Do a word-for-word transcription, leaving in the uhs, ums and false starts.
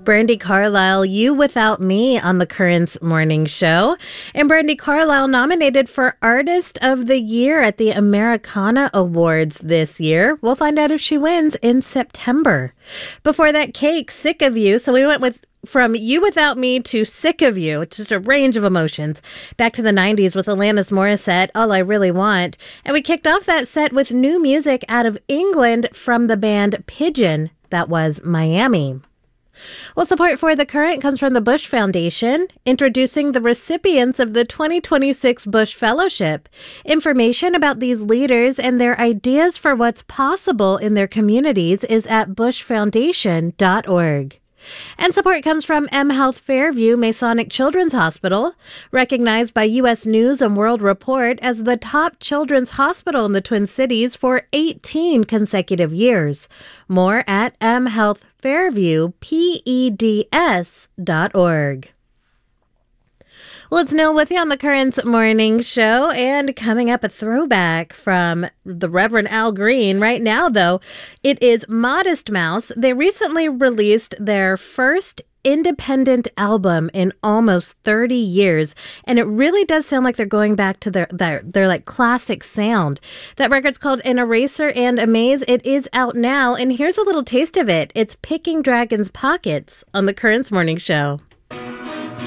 Brandi Carlile, You Without Me on the Currents Morning Show. And Brandi Carlile nominated for Artist of the Year at the Americana Awards this year. We'll find out if she wins in September. Before that, Cake, Sick of You. So we went with from You Without Me to Sick of You. It's just a range of emotions. Back to the nineties with Alanis Morissette, All I Really Want. And we kicked off that set with new music out of England from the band Pigeon. That was Miami. Well, support for The Current comes from the Bush Foundation, introducing the recipients of the twenty twenty-six Bush Fellowship. Information about these leaders and their ideas for what's possible in their communities is at bush foundation dot org. And support comes from M Health Fairview Masonic Children's Hospital, recognized by U S News and World Report as the top children's hospital in the Twin Cities for eighteen consecutive years. More at m health fairview peds dot org. Well, it's Nil with you on the Currents Morning Show, and coming up, a throwback from the Reverend Al Green. Right now, though, it is Modest Mouse. They recently released their first independent album in almost thirty years, and it really does sound like they're going back to their, their, their like classic sound. That record's called An Eraser and a Maze. It is out now, and here's a little taste of it. It's Picking Dragons' Pockets on the Currents Morning Show.